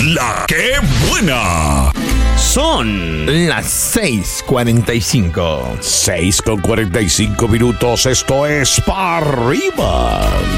La que buena. Son las 6:45. 6:45 minutos. Esto es Pa' Arriba.